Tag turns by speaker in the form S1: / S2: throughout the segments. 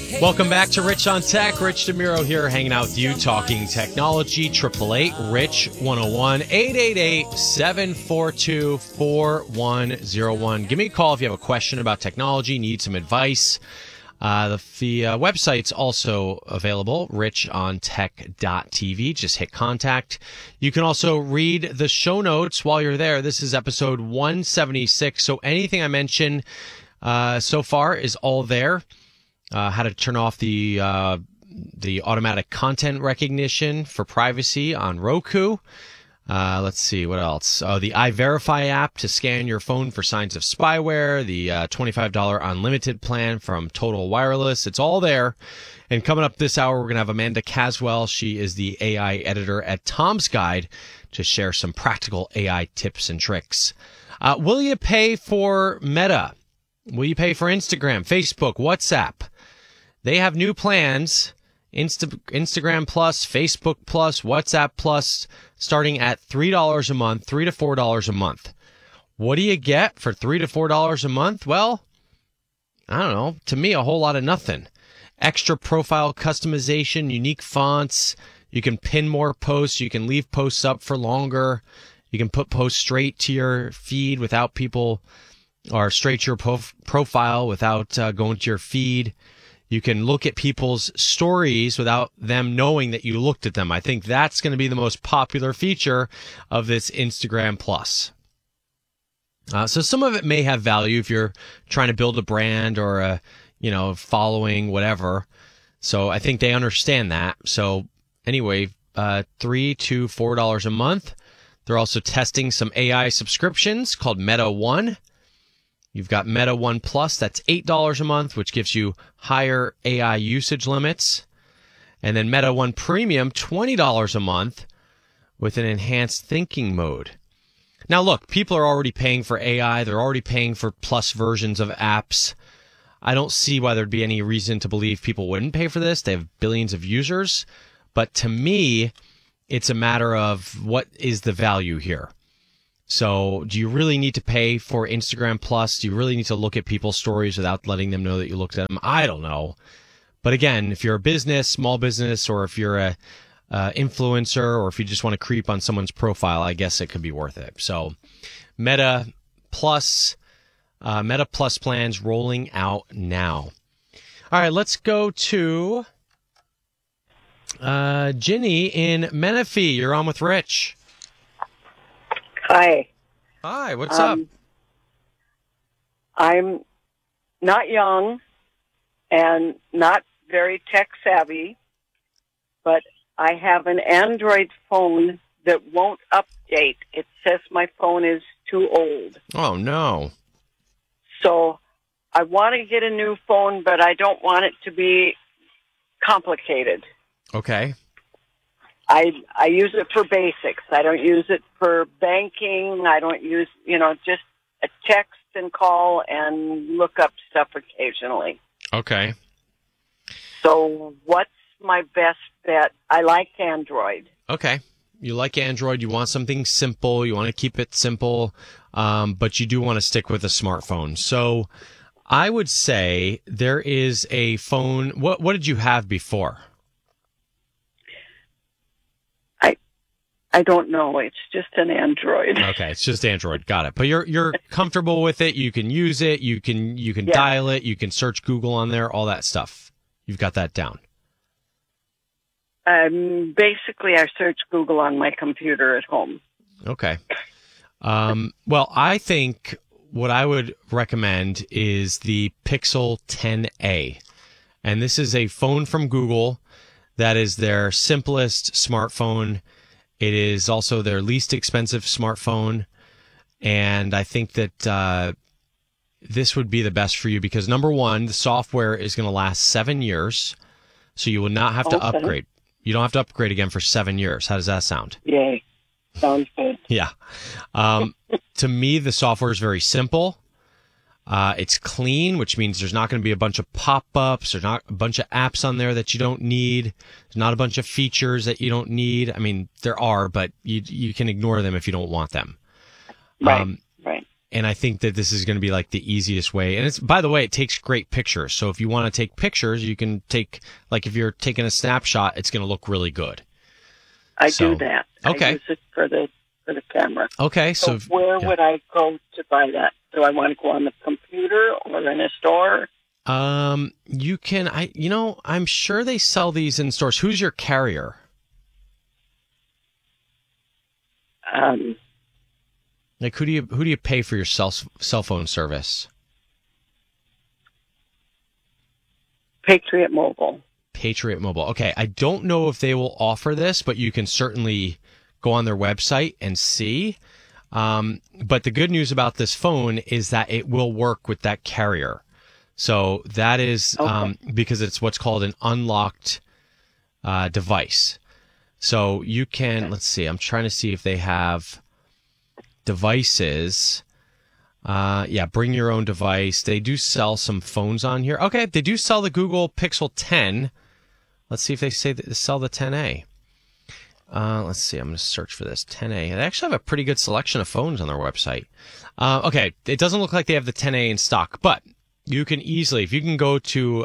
S1: Welcome back to Rich on Tech. Rich DeMuro here, hanging out with you, talking technology. 888-RICH-101, 888-742-4101. Give me a call if you have a question about technology, need some advice. The website's also available, richontech.tv. Just hit contact. You can also read the show notes while you're there. This is episode 176, so anything I mention so far is all there. How to turn off the automatic content recognition for privacy on Roku. Let's see, what else? The iVerify app to scan your phone for signs of spyware. The $25 unlimited plan from Total Wireless. It's all there. And coming up this hour, we're going to have Amanda Caswell. She is the AI editor at Tom's Guide to share some practical AI tips and tricks. Will you pay for Meta? Will you pay for Instagram, Facebook, WhatsApp? They have new plans, Instagram Plus, Facebook Plus, WhatsApp Plus, starting at $3 a month, $3 to $4 a month. What do you get for $3 to $4 a month? Well, I don't know. To me, a whole lot of nothing. Extra profile customization, unique fonts. You can pin more posts. You can leave posts up for longer. You can put posts straight to your feed without people, or straight to your profile without going to your feed. You can look at people's stories without them knowing that you looked at them. I think that's going to be the most popular feature of this Instagram Plus. So some of it may have value if you're trying to build a brand or a, following, whatever. So I think they understand that. So anyway, $3 to $4 a month. They're also testing some AI subscriptions called Meta One. You've got Meta One Plus, that's $8 a month, which gives you higher AI usage limits. And then Meta One Premium, $20 a month with an enhanced thinking mode. Now, look, people are already paying for AI. They're already paying for plus versions of apps. I don't see why there'd be any reason to believe people wouldn't pay for this. They have billions of users. But to me, it's a matter of what is the value here. So do you really need to pay for Instagram Plus? Do you really need to look at people's stories without letting them know that you looked at them? I don't know. But again, if you're a business, small business, or if you're a influencer, or if you just want to creep on someone's profile, I guess it could be worth it. So Meta Plus plans rolling out now. All right, let's go to Ginny in Menifee. You're on with Rich.
S2: Hi.
S1: Hi, what's up?
S2: I'm not young and not very tech savvy, but I have an Android phone that won't update. It says my phone is too old.
S1: Oh, no.
S2: So I want to get a new phone, but I don't want it to be complicated.
S1: Okay.
S2: I use it for basics. I don't use it for banking. I don't use, just a text and call and look up stuff occasionally.
S1: Okay.
S2: So what's my best bet? I like Android.
S1: Okay. You like Android. You want something simple. You want to keep it simple, but you do want to stick with a smartphone. So I would say there is a phone. What did you have before?
S2: I don't know. It's just an Android.
S1: Okay, it's just Android. Got it. But you're comfortable with it. You can use it. You can dial it. You can search Google on there. All that stuff. You've got that down.
S2: Basically, I search Google on my computer at home.
S1: Okay. Well, I think what I would recommend is the Pixel 10a. And this is a phone from Google that is their simplest smartphone. It is also their least expensive smartphone. And I think that this would be the best for you because, number one, the software is going to last 7 years. So you will not have to upgrade. You don't have to upgrade again for 7 years. How does that sound?
S2: Yay. Sounds good.
S1: Yeah. To me, the software is very simple. It's clean, which means there's not going to be a bunch of pop-ups. There's not a bunch of apps on there that you don't need. There's not a bunch of features that you don't need. I mean, there are, but you can ignore them if you don't want them.
S2: Right.
S1: And I think that this is going to be like the easiest way. And it's, by the way, it takes great pictures. So if you want to take pictures, you can take, like if you're taking a snapshot, it's going to look really good.
S2: I do that.
S1: Okay.
S2: I use it for the camera.
S1: Okay.
S2: So where would I go to buy that? Do I want to go on the computer or in a store?
S1: You can, I'm sure they sell these in stores. Who's your carrier? Like who do you pay for your cell phone service?
S2: Patriot Mobile.
S1: Patriot Mobile. Okay, I don't know if they will offer this, but you can certainly go on their website and see. But the good news about this phone is that it will work with that carrier. So that is because it's what's called an unlocked device. So you can, let's see, I'm trying to see if they have devices. Bring your own device. They do sell some phones on here. Okay, they do sell the Google Pixel 10. Let's see if they sell the 10A. Let's see, I'm going to search for this 10A. They actually have a pretty good selection of phones on their website. Okay, it doesn't look like they have the 10A in stock, but you can easily, if you can go to,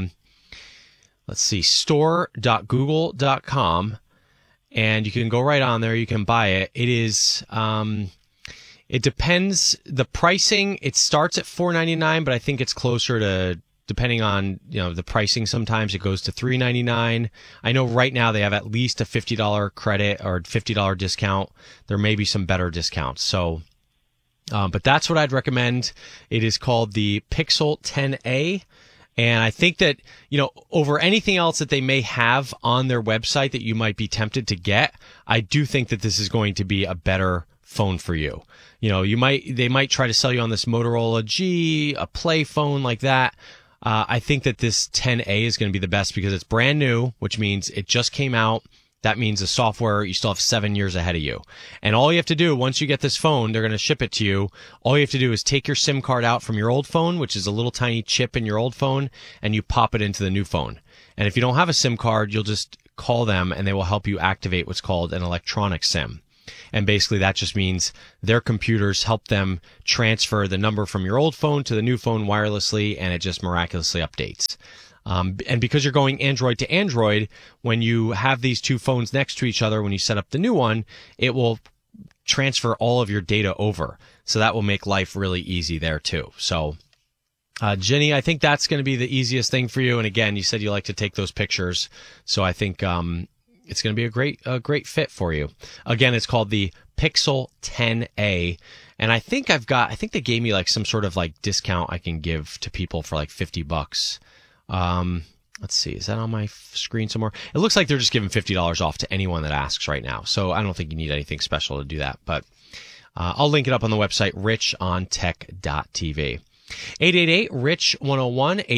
S1: let's see, store.google.com, and you can go right on there. You can buy it. It is, it depends. The pricing, it starts at $499, but I think it's closer to, depending on, the pricing, sometimes it goes to $399. I know right now they have at least a $50 credit or $50 discount. There may be some better discounts. So, but that's what I'd recommend. It is called the Pixel 10A. And I think that, over anything else that they may have on their website that you might be tempted to get, I do think that this is going to be a better phone for you. They might try to sell you on this Motorola G, a Play phone like that. I think that this 10A is going to be the best because it's brand new, which means it just came out. That means the software, you still have 7 years ahead of you. And all you have to do, once you get this phone, they're going to ship it to you. All you have to do is take your SIM card out from your old phone, which is a little tiny chip in your old phone, and you pop it into the new phone. And if you don't have a SIM card, you'll just call them and they will help you activate what's called an electronic SIM. And basically that just means their computers help them transfer the number from your old phone to the new phone wirelessly, and it just miraculously updates. And because you're going Android to Android, when you have these two phones next to each other, when you set up the new one, it will transfer all of your data over. So that will make life really easy there too. So, Jenny, I think that's going to be the easiest thing for you. And again, you said you like to take those pictures. So I think, it's going to be a great fit for you. Again, it's called the Pixel 10A. And I think they gave me like some sort of like discount I can give to people for like $50. Let's see. Is that on my screen somewhere? It looks like they're just giving $50 off to anyone that asks right now. So I don't think you need anything special to do that, but, I'll link it up on the website, richontech.tv. 888-RICH-101,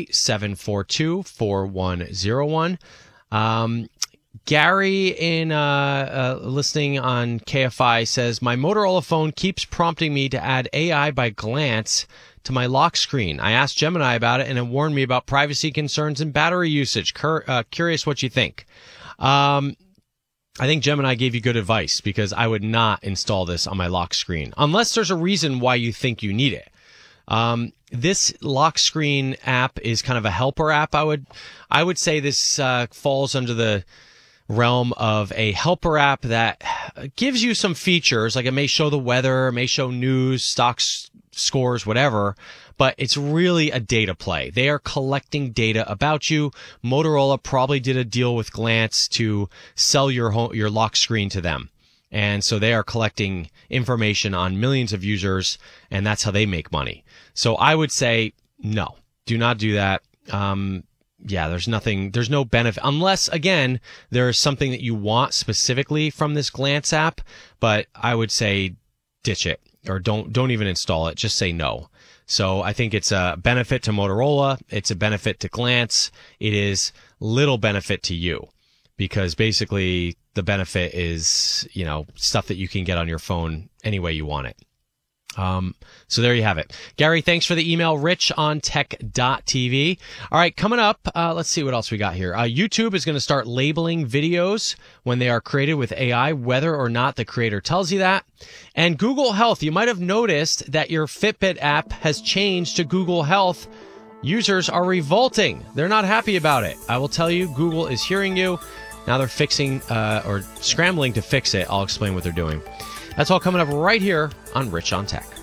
S1: 888-742-4101. Gary in listening on KFI says, my Motorola phone keeps prompting me to add AI by glance to my lock screen. I asked Gemini about it and it warned me about privacy concerns and battery usage. Curious what you think. I think Gemini gave you good advice because I would not install this on my lock screen unless there's a reason why you think you need it. This lock screen app is kind of a helper app. I would say this falls under the realm of a helper app that gives you some features, like it may show the weather, it may show news, stocks, scores, whatever, but it's really a data play. They are collecting data about you. Motorola probably did a deal with Glance to sell your lock screen to them. And so they are collecting information on millions of users, and that's how they make money. So I would say, no, do not do that. There's no benefit unless, again, there is something that you want specifically from this Glance app, but I would say ditch it or don't even install it. Just say no. So I think it's a benefit to Motorola. It's a benefit to Glance. It is little benefit to you because basically the benefit is, stuff that you can get on your phone any way you want it. So there you have it. Gary, thanks for the email, richontech.tv. All right, coming up, let's see what else we got here. YouTube is going to start labeling videos when they are created with AI, whether or not the creator tells you that. And Google Health, you might have noticed that your Fitbit app has changed to Google Health. Users are revolting. They're not happy about it. I will tell you, Google is hearing you. Now they're fixing or scrambling to fix it. I'll explain what they're doing. That's all coming up right here on Rich on Tech.